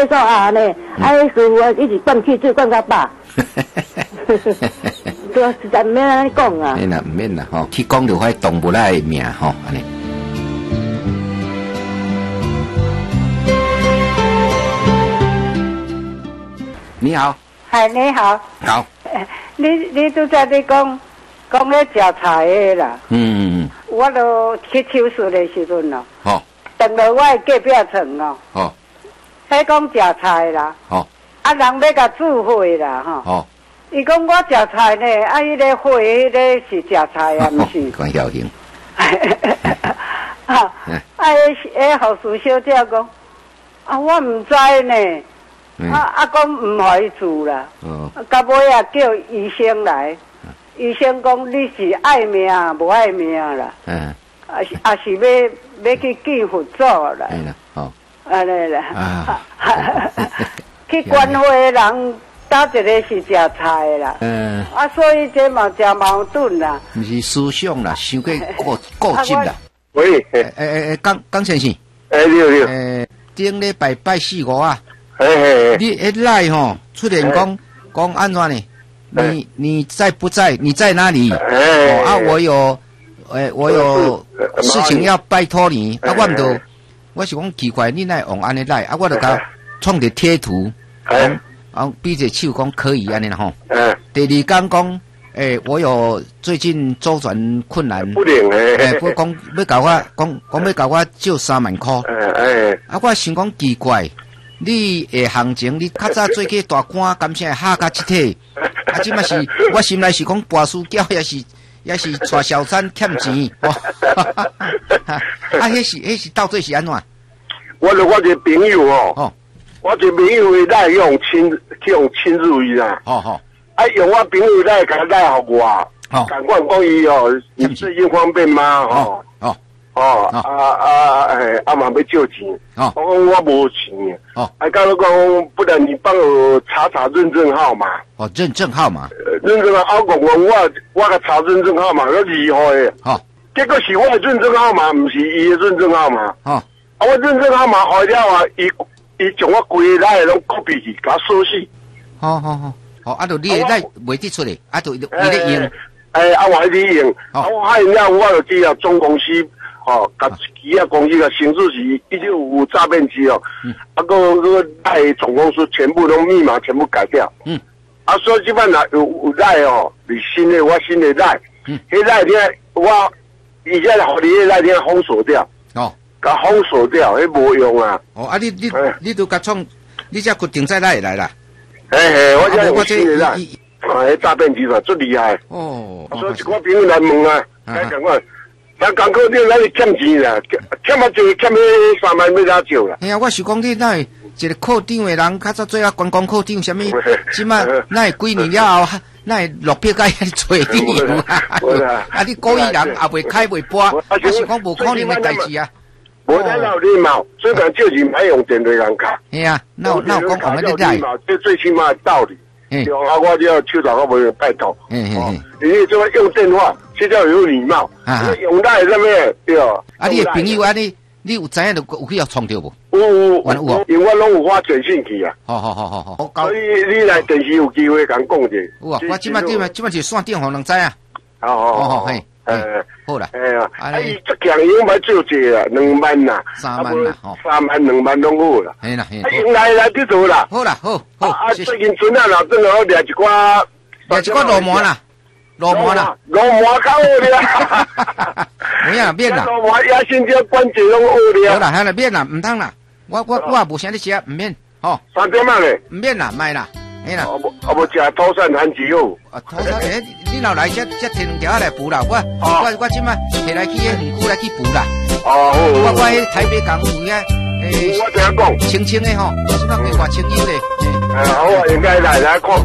洗手啊呢，迄师傅一直灌气水灌到饱。对，实在免安尼讲啊。 免啦，唔免啦，吼，去讲着迄动物仔的命吼，安尼。你好。 嗨，你好。 好。 你拄则你讲咧食菜的啦。我都去手术的时阵咯。 好。 等到我的隔壁床哦。 好。 迄讲食菜啦。 好。 啊，人要甲煮火啦，吼。 好。 伊讲我食菜呢，啊，迄个火，迄个是食菜啊，毋是。 关晓型。 迄护士小姐讲，啊，我毋知呢。讲唔互伊住啦，到尾啊叫医生来，医生讲你是爱命无爱命啦，是要去见佛祖啦，安尼啦，去关会的人搭一个是食菜啦，所以这嘛真矛盾啦， 毋是思想啦，想过固执啦。 喂， 江先生， 你， 顶礼拜拜4、5啊。你来吼，出现讲安怎呢？你在不在？你在哪里？我有事情要拜托你。我是讲奇怪，你哪往安尼来？我就甲创个贴图，比者手讲可以安尼啦吼。第二讲讲，我有最近周转困难，不讲要搞我讲要搞我借3万块。我想讲奇怪。你的行情，你较早做去大官，感谢下甲一体，即嘛是我心内是讲跋输缴，也是带小三欠钱，迄是到底是安怎？ 我一个朋友我一个朋友来用亲入伊啦，用我朋友来甲来互我，赶快讲伊你最近方便吗？嘛要借钱，我无钱，刚刚讲不然你帮我查查认证号码。 认证号码。 认证号码，我甲查认证号码，我2号的。结果是我的认证号码，不是伊的认证号码。我认证号码坏了啊，伊将我规个来拢 copy 去，甲锁死。 好，就你的来袂得出来，就你咧用。 我还咧用，我害了，我就去啊总公司。甲其他公司个形式是已经有诈骗机个赖总公司全部拢密码全部改掉。所以即摆有赖你新的我新的赖，迄赖我以前互你迄赖封锁掉。甲封锁掉，迄无用啊。 你都甲创，你只决定再来啦。 我这有新的赖，迄诈骗集团最厉害。所以我朋友来问啊，赶快。咱港口你哪里欠钱啦？欠啊就欠迄3万要哪少啦？ 我是讲你哪会一个科长的人，较早做观光科长，什么？即马哪会几年了后，哪会落票甲遐做理由啊？你故意人也袂开袂拨，我是讲无可能的代志啊。 无咱有礼貌，虽然借钱歹用电话人卡。 那有讲红个你来， 这最起码的道理。我就要手头我无拜托。你这个用电话。这叫有礼貌，用赖什么对哦？ 你的朋友你有知影有去要创着无？ 有，因为我拢有发简讯去啊。 好。 所以你来电视有机会甲讲者。 有啊，我即摆是线顶互人知啊。好，好啦。 伊这强用买做济啦，2万啦 ，3万啦 ，3万2万拢好啦。 嘿啦， 用来去做啦。 好啦，好。 最近阵啊，老正好掠一寡罗毛啦。罗毛较好了， 有影免啦。 罗毛野心这关节拢好了。 好啦，还啦免啦，唔通啦。我也无啥咧食，唔免。 3点啊咧？ 唔免啦，卖啦，嘿啦。 无食土产番薯哦。 土产你老来这摕2条来补啦。我即摆摕来去迄园区来去补啦。我迄台北港有我听讲， 清的吼，我即摆过清幽的。 好啊，应该来看。